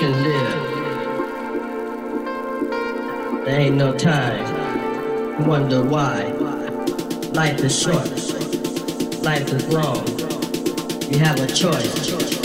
can live. There ain't no time to wonder why. Life is short. Life is long. You have a choice.